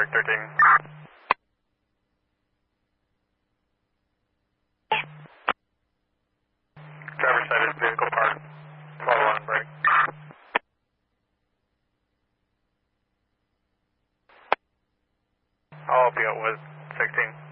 District 13. Driver side is vehicle parked. 12 on break. I'll help you out with 16.